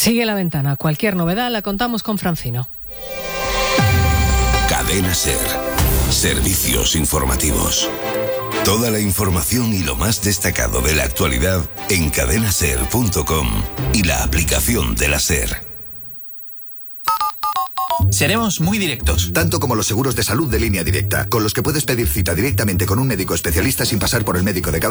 Sigue la ventana. Cualquier novedad la contamos con Francino. Cadena SER. Servicios informativos. Toda la información y lo más destacado de la actualidad en cadenaser.com y la aplicación de la SER. Seremos muy directos. Tanto como los seguros de salud de Línea Directa, con los que puedes pedir cita directamente con un médico especialista sin pasar por el médico de cabecera